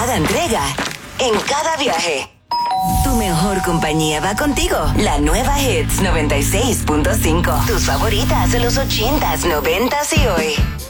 cada entrega, en cada viaje. Tu mejor compañía va contigo. La nueva Hits 96.5. Tus favoritas de los 80s, 90s y hoy.